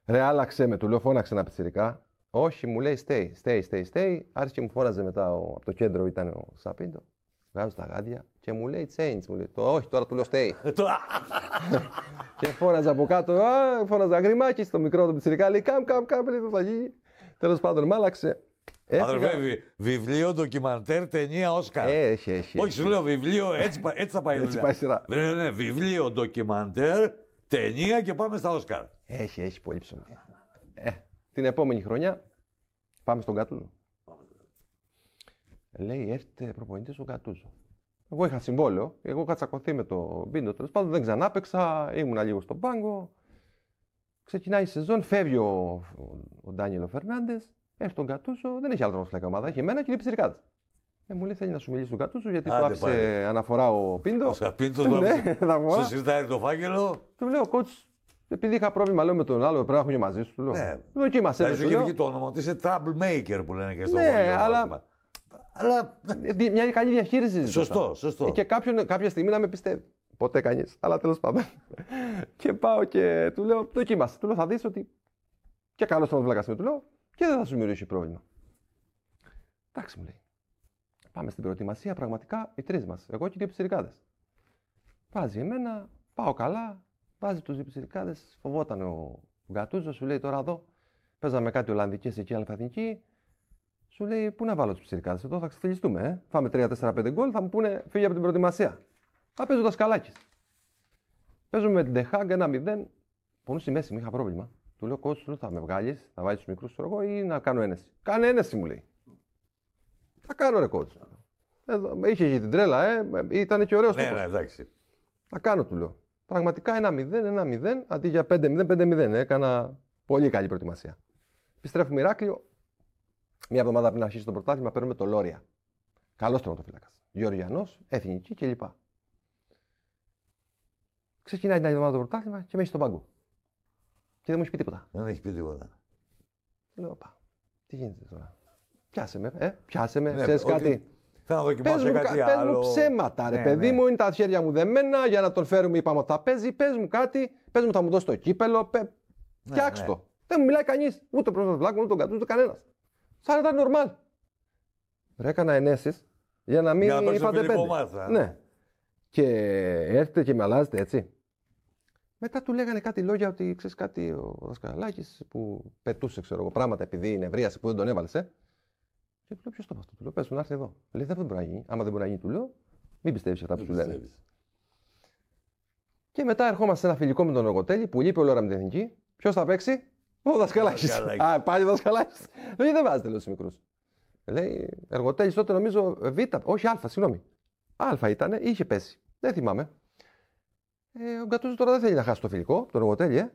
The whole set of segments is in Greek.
Ρε, άλλαξε με, του λέω, φώναξε ένα πιτσιρικά. Όχι, μου λέει stay. Άρχισε και μου φώναζε μετά από το κέντρο, ήταν ο Σαπίντο. Βγάζω τα γάντια και μου λέει change. Μου λέει, όχι, τώρα του λέω stay. Και φώναζε από κάτω, φώναζε αγριμάκι στο μικρό το πιτσιρικά. Λέει, come, λέει, θα γίνει. Τέλος πάντων, μ' άλλαξε. Αδερφέ, βιβλίο, ντοκιμαντέρ, ταινία, Όσκαρ. Έχει. Όχι, σου λέω βιβλίο, έτσι θα πάει η Έτσι πάει δουλειά. σειρά. Ναι, βιβλίο, ντοκιμαντέρ, ταινία και πάμε στα Όσκαρ. Έχει πολύ ψωμί. Την επόμενη χρονιά πάμε στον Γκατούζο. Λέει, έρχεται προπονητής στον Γκατούζο. Εγώ είχα συμβόλαιο, εγώ είχα τσακωθεί με το Μπίντο. Τέλος πάντων δεν ξανάπαιξα, ήμουνα λίγο στον πάγκο. Ξεκινάει η σεζόν, φεύγει ο Ντάνιελο Φερνάντες, έρχεται τον Γκατούζο, δεν έχει άλλο τρομοσφυλακή ομάδα, έχει εμένα και είναι πιτσιρικάδες. Μου λέει θέλει να σου μιλήσει στον Γκατούζο γιατί του άφησε αναφορά ο Πίντο. Ο Πίντο σου συζητάει το φάκελο. Του λέω, coach, επειδή είχα πρόβλημα λέω, με τον άλλο, πρέπει να έχω και μαζί σου. Του λέω, δοκίμασε. Δεν σου είχε βγει το όνομα ότι είσαι troublemaker που λένε και στο ναι, αλλά μια καλή διαχείριση. Σωστό. Και κάποια στιγμή να με πιστεύει. Ποτέ κανείς, αλλά τέλος πάντων. Και πάω και του λέω, δοκίμασε. Του λέω, θα δεις ότι και καλώς θα βλακάς με, του λέω, και δεν θα σου δημιουργήσει πρόβλημα. Εντάξει, μου λέει. Πάμε στην προετοιμασία, πραγματικά οι τρεις μας. Εγώ και οι δύο πιτσιρικάδες. Βάζει εμένα, πάω καλά. Βάζει τους δύο πιτσιρικάδες. Φοβόταν ο Γκατούζο, σου λέει τώρα εδώ. Παίζαμε κάτι Ολλανδικές εκεί, αλφαθηνική. Σου λέει, πού να βάλω τους πιτσιρικάδες, εδώ θα ξεφυλιστούμε. Φάμε 3-4-5 γκολ, θα μου πούνε φύγει από την προετοιμασία. Θα παίζω Δασκαλάκης. Παίζουμε με την Ντεχάγκ 1-0. Πονού στη μέση μου είχα πρόβλημα. Του λέω, κότσου, θα με βγάλεις, θα βάλεις τους μικρούς σου εγώ ή να κάνω ένεση. Κάνε ένεση, μου λέει. Θα κάνω ρε κότσου. Είχε και την τρέλα, ήταν και ωραίος τόπος. Ναι, εντάξει. Θα κάνω, του λέω. Πραγματικά 1-0, αντί για 5-0, 5-0. Έκανα πολύ καλή προετοιμασία. Επιστρέφουμε Ηράκλειο. Μια εβδομάδα πριν αρχίσει το πρωτάθλημα, παίρνουμε το Λόρια. Καλός τερματοφύλακας. Γεωργιανός, εθνική κλπ. Ξεκινάει την άλλη εβδομάδα το πρωτάθλημα και με έχει στον πάγκο. Και δεν μου έχει πει τίποτα. Δεν έχει πει τίποτα. Λέω, πά, τι γίνεται τώρα. Πιάσε με, Ναι, ξέρεις κάτι. Θα δοκιμάσω κάτι άλλο. Πες μου ψέματα, ρε Ναι, παιδί ναι. μου, είναι τα χέρια μου δεμένα, για να τον φέρουμε είπαμε ότι θα παίζει. Πες μου κάτι, πες μου θα μου δώσει το κύπελο, φτιάξ' ναι. το. Δεν μου μιλάει κανείς, ούτε ο πρωτοβλάκο, ούτε τον Γκατούζο, ούτε κανένας. Σαν να ήταν νορμάλ. Ρε, έκανα ενέσεις για να μην είπατε πέντε. Ναι. Και έρχεται και με αλλάζετε έτσι. Μετά του λέγανε κάτι λόγια ότι ξέρει κάτι ο Δασκαλάκης που πετούσε ξέρω εγώ, πράγματα επειδή νευρίασε που δεν τον έβαλε. Και του λέω: ποιος το είπε αυτό, του λέω: πες του να έρθει εδώ. Λέει: δεν μπορεί να γίνει. Άμα δεν μπορεί να γίνει, του λέω: μην πιστεύεις αυτά που σου λένε. Και μετά ερχόμαστε σε ένα φιλικό με τον Εργοτέλη που λείπει όλη ώρα με την εθνική. Ποιος θα παίξει, ο Δασκαλάκης. Πάλι ο Δασκαλάκης. Λέει: δεν βάζετε λέω στους μικρούς. Λέει: Εργοτέλης τότε νομίζω Β, όχι Α, συγγνώμη. Α ήταν, είχε πέσει. Δεν θυμάμαι. Ο Γκατούζο τώρα δεν θέλει να χάσει το φιλικό, τον Εργοτέλη,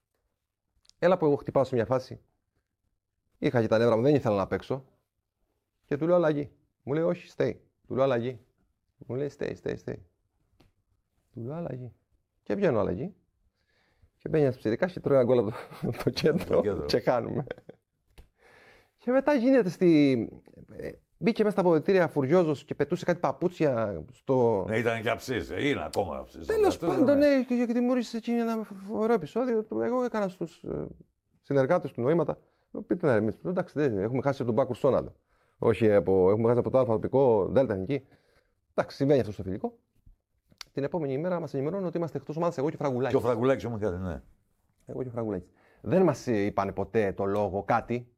Έλα που εγώ χτυπάω σε μια φάση. Είχα και τα νεύρα μου, δεν ήθελα να παίξω. Και του λέω αλλαγή. Μου λέει όχι, stay. Του λέω αλλαγή. Μου λέει stay. Του λέω αλλαγή. Και βγαίνω αλλαγή. Και μπαίνει ένα ψηρικάς και τρώει ένα γκολ από το κέντρο. Και χάνουμε. Και μετά γίνεται μπήκε μέσα στα αποδυτήρια φουριόζος και πετούσε κάτι παπούτσια στο. Ναι, ήταν και αψής, είναι ακόμα αψής. Τέλος πάντων, ναι, και δημιούργησε εκεί ένα ωραίο επεισόδιο. Εγώ έκανα στους συνεργάτες του νοήματα. Πείτε να εμείς. Εντάξει, έχουμε χάσει από τον Μπάκουρ Σόναλο. Όχι, έχουμε χάσει από το αλφαβητικό Δέλτα Εθνική. Εντάξει, συμβαίνει αυτό στο φιλικό. Την επόμενη ημέρα μας ενημερώνουν ότι είμαστε εκτός ομάδας εγώ και ο Φραγκουλάκης. Και ο Φραγκουλάκης όμως κάτι, ναι. Εγώ και ο Φραγκουλάκης. Δεν μας είπαν ποτέ το λόγο κάτι.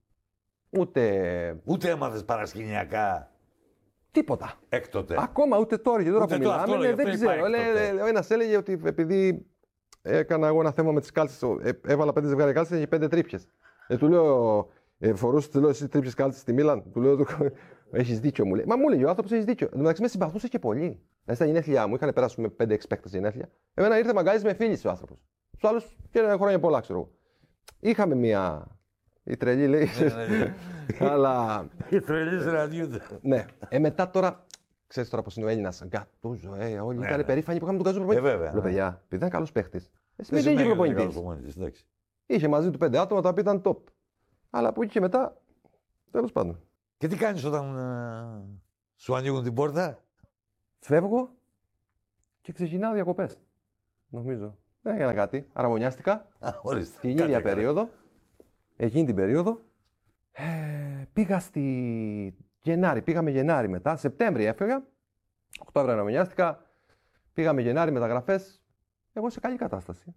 Ούτε έμαθες παρασκηνιακά. Τίποτα. Έκτοτε. Ακόμα ούτε τώρα και τώρα που μιλάμε, δεν ξέρω. Ο ένας έλεγε ότι επειδή έκανα εγώ ένα θέμα με τις κάλτσες, έβαλα 5 ζευγάρια κάλτσες και 5 τρύπιες. Του λέω, φορούσε εσύ τρύπιες κάλτσες στη Μίλαν. Του λέω, έχεις δίκιο μου λέει. Μα μου λέει ο άνθρωπος έχεις δίκιο. Εν τω μεταξύ με συμπαθούσε και πολύ. Δηλαδή στα γενέθλιά μου είχαν περάσει με 5-6 παίκτες γενέθλια. Εμένα ήρθε μαγκάζει με φίληση ο άνθρωπος. Στους άλλους και χρόνια πολλά ξέρω εγώ. Είχαμε μία. Η τρελή λέει. Αλλά. Οι τρελοί συναντιούνται. Ναι. Μετά τώρα. Ξέρεις τώρα πως είναι ο Έλληνας. Γκατούζο, όλοι ήταν περήφανοι που είχαμε τον Γκατούζο προπονητή. Βέβαια. Λέω παιδιά, επειδή ήταν καλός παίχτης. Εσύ δεν είχε προπονητής. Είχε μαζί του 5 άτομα τα οποία ήταν top. Αλλά από εκεί και μετά. Τέλος πάντων. Και τι κάνεις όταν σου ανοίγουν την πόρτα. Φεύγω και ξεκινάω διακοπές. Νομίζω. Δεν έκανα κάτι. Αραβωνιάστηκα. Ορίστε. Την ίδια περίοδο. Εκείνη την περίοδο. Πήγα στη Γενάρη. Πήγαμε Γενάρη μετά. Σεπτέμβρη έφυγα. Οκτώβριο αραβωνιάστηκα. Πήγαμε Γενάρη μεταγραφές. Εγώ σε καλή κατάσταση.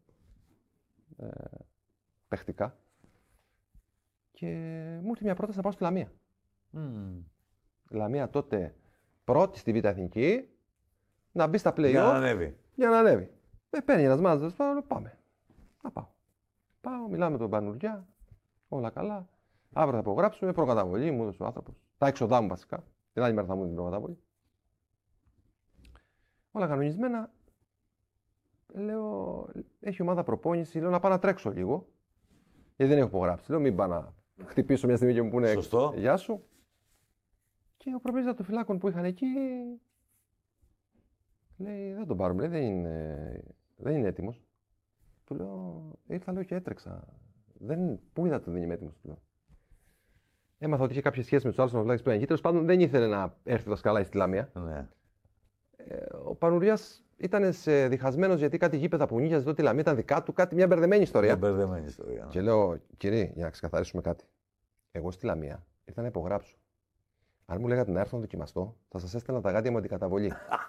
Παιχτικά. Και μου ήρθε μια πρόταση να πάω στη Λαμία. Λαμία τότε πρώτη στη Β' Εθνική. Να μπει στα play-off. Για να ανέβει. Παίρνει ένας μάνατζερ, πάμε. Να πάω. Πάω, μιλάω με τον Πανουριά. Όλα καλά. Αύριο θα υπογράψουμε. Προκαταβολή μου έδωσε ο άνθρωπος. Τα έξοδά μου βασικά. Την άλλη μέρα θα μου δίνει την προκαταβολή. Όλα κανονισμένα. Λέω, έχει ομάδα προπόνηση. Λέω να πάω να τρέξω λίγο. Γιατί δεν έχω υπογράψει. Λέω, μην πάω να χτυπήσω μια στιγμή και μου πούνε γεια σου. Και ο προπονητής των φυλάκων που είχαν εκεί. Λέει, δεν τον πάρουμε. Λέει, δεν είναι έτοιμος. Του λέω, ήρθα λέω και έτρεξα. Πού είδατε ότι δεν είμαι έτοιμος, του λέω. Έμαθα ότι είχε κάποια σχέση με τους άλλους ονοφυλάκες που ήταν. Τέλος πάντων δεν ήθελε να έρθει το σκαλάι στη Λαμία. Ναι. Ο Πανουριάς ήταν διχασμένος γιατί κάτι γήπεδα που νίκιαζε τότε η Λαμία ήταν δικά του, μια μπερδεμένη ιστορία. Μια μπερδεμένη ιστορία. Ναι. Και λέω, κύριε, για να ξεκαθαρίσουμε κάτι. Εγώ στη Λαμία ήρθα να υπογράψω. Αν μου λέγατε να έρθω να δοκιμαστώ, θα σας έστελνα τα γάντια μου αντικαταβολή.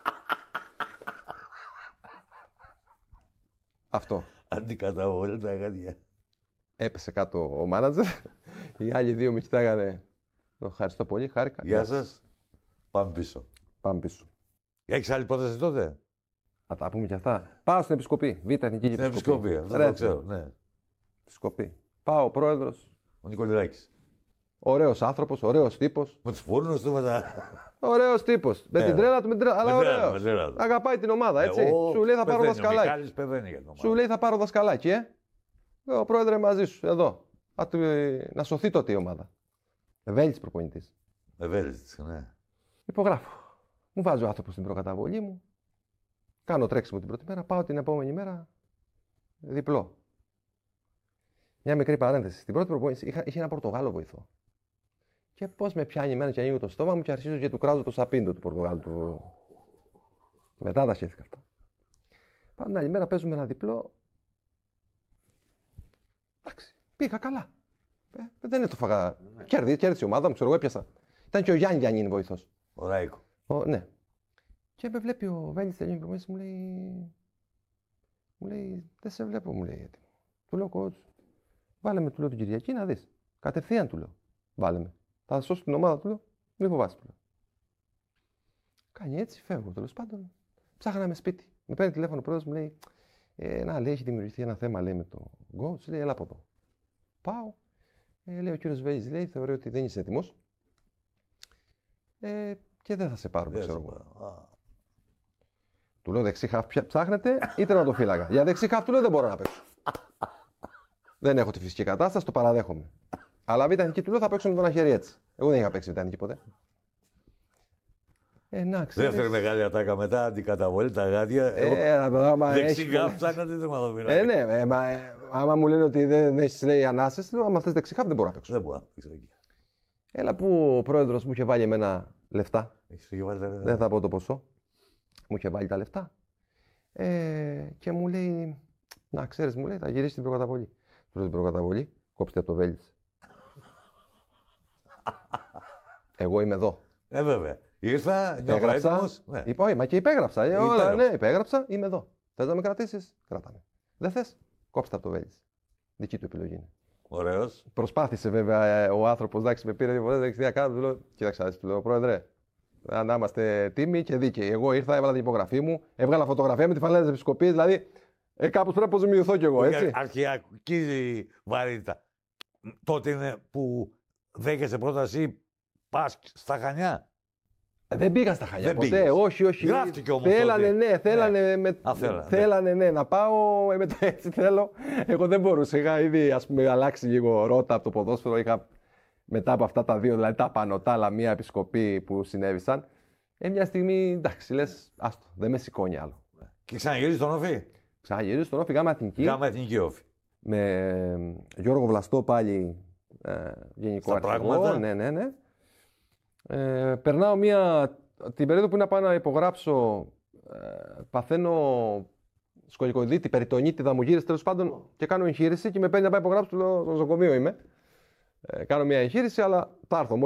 Αυτό. Αντικαταβολή τα γάντια. Έπεσε κάτω ο μάνατζερ. Οι άλλοι δύο με κοιτάγανε. Ευχαριστώ πολύ, χάρηκα. Γεια σας. Πάμε πίσω. Πάμε πίσω. Έχεις άλλη πρόταση τότε? Θα τα πούμε κι αυτά. Πάω στην Επισκοπή. Β' Εθνική Στην Επισκοπή. Αυτό το ξέρω. Ναι. Επισκοπή. Πάω ο πρόεδρος. Ο Νικολιδάκης. Ωραίος άνθρωπος, ωραίος τύπος. Με τους φούρνους του μετά. Ωραίος τύπος. Με την τρέλα του, αλλά ωραίος. Αγαπάει την ομάδα, έτσι. Σου λέει θα πάρω δασκαλάκι. Σου λέει θα πάρω δασκαλάκι, Ο πρόεδρε μαζί σου, εδώ. Να σωθεί τότε η ομάδα. Ευέλικτης προπονητής. Ευέλικτης, ναι. Υπογράφω. Μου βάζει ο άνθρωπος την προκαταβολή μου. Κάνω τρέξιμο την πρώτη μέρα. Πάω την επόμενη μέρα. Διπλό. Μια μικρή παρένθεση. Στην πρώτη προπόνηση είχε ένα Πορτογάλο βοηθό. Και πώς με πιάνει εμένα και ανοίγω το στόμα μου και αρχίζω και του κράζω το σαπίντο του Πορτογάλου. Μετά τα σκέφτηκα αυτά. Πάμε την άλλη μέρα παίζουμε ένα διπλό. Εντάξει. Πήγα καλά. Δεν είναι το φαγά. Κέρδισε η ομάδα μου, ξέρω εγώ, έπιασα. Ήταν και ο Γιάννη Γιάννη βοηθός. Ο Ράικο. Ναι. Και με βλέπει ο Βέλης τελειώνει προπονήσεις, μου λέει, δεν σε βλέπω, μου λέει έτοιμο. Του λέω, coach, βάλε με, του λέω την Κυριακή να δεις. Κατευθείαν του λέω, βάλε με. Θα σώσω την ομάδα, του λέω, μην φοβάσαι, του λέω. Κάνει έτσι, φεύγω τέλος πάντων. Ψάχναμε σπίτι. Με παίρνει τηλέφωνο ο πρόεδρος, μου λέει, λέει, έχει δημιουργηθεί ένα θέμα, λέει, με το coach, λέει, έλα από εδώ. Πάω. Λέει ο κύριος Βέλης, λέει, θεωρεί ότι δεν είσαι έτοιμος. Και δεν θα σε πάρω, ξέρω εγώ. Του λέω δεξί χαφ ψάχνετε ή τερματοφύλακα. Για δεξί χαφ του λέω δεν μπορώ να παίξω. Δεν έχω τη φυσική κατάσταση, το παραδέχομαι. Αλλά Β' Εθνική του λέω θα παίξω με τον Αχερή έτσι. Εγώ δεν είχα παίξει Β' Εθνική ποτέ. Δεύτερη μεγάλη ατάκα μετά, αντικαταβολή, τα γάντια. Δεξί χαφ ψάχνετε ή τερματοφύλακα. Ναι, άμα μου λένε ότι δεν έχεις λέει ανάσες, λέω άμα θες δεξί χαφ δεν μπορώ να παίξω. Δεν μπορώ να παίξω. Έλα που ο πρόεδρος μου είχε βάλει εμένα λεφτά. Δεν θα πω το ποσό. Μου είχε βάλει τα λεφτά. Και μου λέει, να ξέρεις, μου λέει, θα γυρίσει την προκαταβολή. Του λέω την προκαταβολή, κόψτε από το Βέλης. Εγώ είμαι εδώ. Βέβαια. Ήρθα, υπέγραψα. Ναι. Είπα, μα και υπέγραψα. Ναι, υπέγραψα, είμαι εδώ. Θες να με κρατήσεις, κράταμε. Δεν θες, κόψτε από το Βέλης. Δική του επιλογή είναι. Ωραίος. Προσπάθησε βέβαια ο άνθρωπος, εντάξει, με πήρε δύο φορές, δεν κάνω. Του λέω, κοίταξα, του λέω, πρόεδρε, να είμαστε τίμοι και δίκαιοι. Εγώ ήρθα, έβαλα την υπογραφή μου, έβγαλα φωτογραφία με τη φανέλα της Επισκοπής, δηλαδή κάπως πρέπει να αποζημιωθώ κι εγώ, έτσι. Αρχιακή βαρύτητα. Τότε είναι που δέχεσαι πρόταση, πας στα Χανιά. Δεν πήγα στα Χανιά ποτέ, όχι. Γράφτηκε όμως θέλανε να πάω, μετά έτσι θέλω. Εγώ δεν μπορούσα, είχα ήδη αλλάξει λίγο ρότα από το ποδόσφαιρο, είχα μετά από αυτά τα δύο, δηλαδή τα πανωτά, αλλά μία επισκοπή που συνέβησαν. Μια στιγμή, εντάξει, λες, άστο, δεν με σηκώνει άλλο. Και ξαναγυρίζει στον Όφη. Ξαναγυρίζει στον Όφη, Γάμα Εθνική. Γάμα Εθνική Όφη. Με Γιώργο Βλαστό πάλι γενικό αρχηγό. Ναι. Περνάω την περίοδο που είναι να πάω να υπογράψω, παθαίνω σκολικοειδίτη, περιτονίτιδα μου γύρισε τέλος πάντων και κάνω εγχείρηση και με παίρνει να πάει υπογράψω. Του λέω: στο νοσοκομείο είμαι. Κάνω μια εγχείρηση, αλλά θα έρθω.